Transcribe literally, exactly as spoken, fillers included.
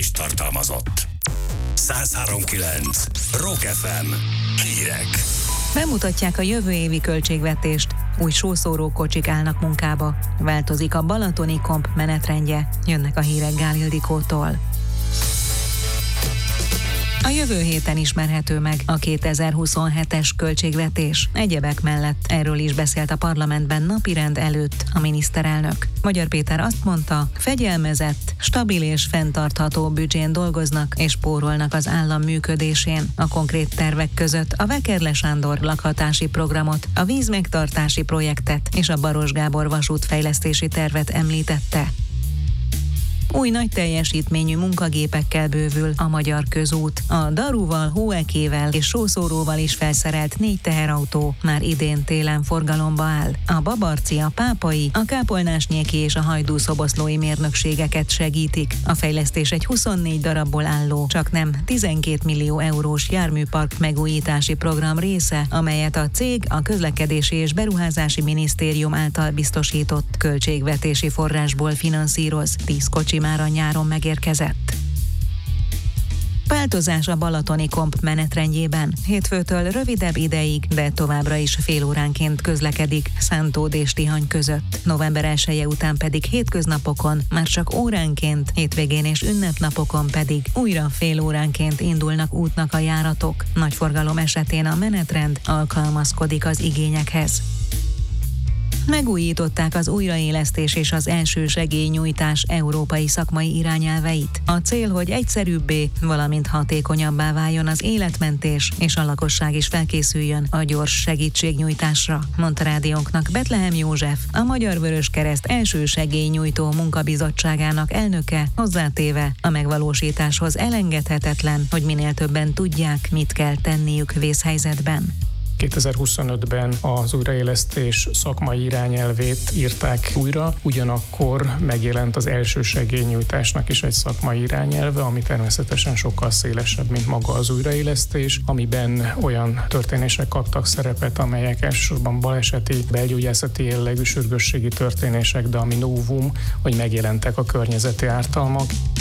és tartalmazott. száz három kilenc Rock ef em hírek. Bemutatják a jövő évi költségvetést, új sószórókocsik állnak munkába, változik a balatoni komp menetrendje, jönnek a hírek Gál Ildikótól. A jövő héten ismerhető meg a kétezer-huszonhetes költségvetés. Egyebek mellett erről is beszélt a parlamentben napirend előtt a miniszterelnök. Magyar Péter azt mondta, fegyelmezett, stabil és fenntartható büdzsén dolgoznak és spórolnak az állam működésén. A konkrét tervek között a Vekerle Sándor lakhatási programot, a vízmegtartási projektet és a Baros Gábor vasútfejlesztési tervet említette. Új nagy teljesítményű munkagépekkel bővül a magyar közút. A daruval, hóekével és sószóróval is felszerelt négy teherautó már idén télen forgalomba áll. A Babarci, a Pápai, a Kápolnásnyéki és a Hajdú-szoboszlói mérnökségeket segítik. A fejlesztés egy huszonnégy darabból álló, csaknem tizenkét millió eurós járműpark megújítási program része, amelyet a cég a Közlekedési és Beruházási Minisztérium által biztosított költségvetési forrásból finanszíroz. tíz kocsi már a nyáron megérkezett. Változás a balatoni komp menetrendjében. Hétfőtől rövidebb ideig, de továbbra is fél óránként közlekedik Szántód és Tihany között. November elseje után pedig hétköznapokon már csak óránként, hétvégén és ünnepnapokon pedig újra fél óránként indulnak útnak a járatok. Nagy forgalom esetén a menetrend alkalmazkodik az igényekhez. Megújították az újraélesztés és az első segélynyújtás európai szakmai irányelveit. A cél, hogy egyszerűbbé, valamint hatékonyabbá váljon az életmentés, és a lakosság is felkészüljön a gyors segítségnyújtásra, mondta rádiónknak Betlehem József, a Magyar Vöröskereszt első segélynyújtó munkabizottságának elnöke, hozzátéve, a megvalósításhoz elengedhetetlen, hogy minél többen tudják, mit kell tenniük vészhelyzetben. kétezer-huszonötben az újraélesztés szakmai irányelvét írták újra, ugyanakkor megjelent az első segélynyújtásnak is egy szakmai irányelve, ami természetesen sokkal szélesebb, mint maga az újraélesztés, amiben olyan történések kaptak szerepet, amelyek elsősorban baleseti, belgyógyászati jellegű sürgősségi történések, de ami novum, hogy megjelentek a környezeti ártalmak.